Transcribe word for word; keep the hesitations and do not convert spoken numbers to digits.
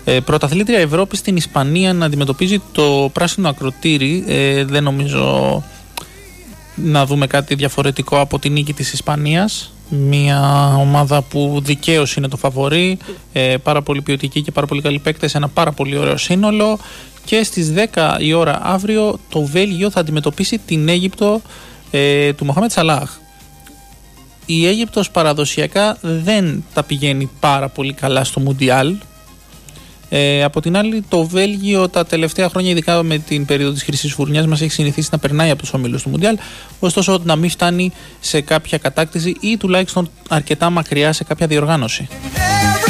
Ε, πρωταθλήτρια Ευρώπη στην Ισπανία να αντιμετωπίζει το πράσινο ακροτήρι. Ε, δεν νομίζω να δούμε κάτι διαφορετικό από την νίκη της Ισπανίας. Μια ομάδα που δικαίως είναι το φαβορί, ε, πάρα πολύ ποιοτική και πάρα πολύ καλή παίκτες, ένα πάρα πολύ ωραίο σύνολο. Και στις δέκα η ώρα αύριο το Βέλγιο θα αντιμετωπίσει την Αίγυπτο ε, του Μοχάμετ Σαλάχ. Η Αίγυπτος παραδοσιακά δεν τα πηγαίνει πάρα πολύ καλά στο Μουντιάλ. Ε, από την άλλη, το Βέλγιο τα τελευταία χρόνια, ειδικά με την περίοδο της χρυσής φουρνιάς, μας έχει συνηθίσει να περνάει από τους ομίλους του Μουντιάλ, ωστόσο να μην φτάνει σε κάποια κατάκτηση ή τουλάχιστον αρκετά μακριά σε κάποια διοργάνωση.